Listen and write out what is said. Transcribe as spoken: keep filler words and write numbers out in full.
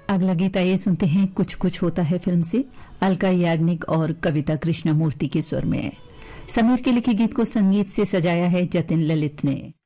अगला गीत आइए सुनते हैं कुछ कुछ होता है फिल्म से अलका याग्निक और कविता कृष्णमूर्ति के स्वर में। समीर के लिखे गीत को संगीत से सजाया है जतिन ललित ने।